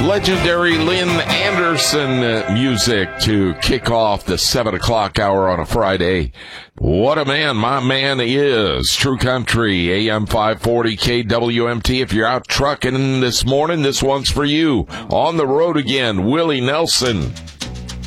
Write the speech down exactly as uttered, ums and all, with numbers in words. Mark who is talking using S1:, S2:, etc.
S1: legendary Lynn Anderson uh, music to kick off the seven o'clock hour on a Friday. What a man my man is. True Country, A M five forty K W M T. If you're out trucking this morning, this one's for you. On the road again, Willie Nelson.